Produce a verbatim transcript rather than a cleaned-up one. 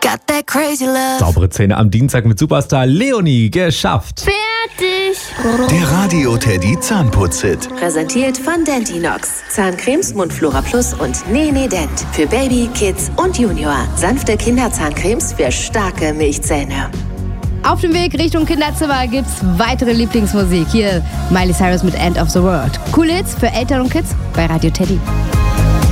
Got that crazy love. Saubere Zähne am Dienstag mit Superstar Leonie. Geschafft. Fertig. Der Radio Teddy Zahnputz-Hit. Präsentiert von Dentinox. Zahncremes Mundflora Plus und Nene Dent. Für Baby, Kids und Junior. Sanfte Kinderzahncremes für starke Milchzähne. Auf dem Weg Richtung Kinderzimmer gibt's weitere Lieblingsmusik. Hier Miley Cyrus mit End of the World. Coole Hits für Eltern und Kids bei Radio Teddy.